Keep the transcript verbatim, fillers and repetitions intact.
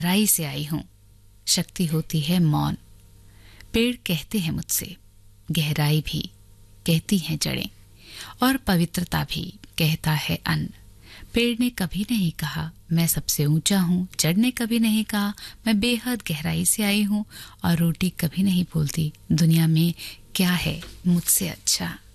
राई से आई हूं, शक्ति होती है मौन। पेड़ कहते हैं मुझसे, गहराई भी कहती हैं जड़ें, और पवित्रता भी कहता है अन्न। पेड़ ने कभी नहीं कहा मैं सबसे ऊंचा हूं, जड़ ने कभी नहीं कहा मैं बेहद गहराई से आई हूं, और रोटी कभी नहीं बोलती दुनिया में क्या है मुझसे अच्छा।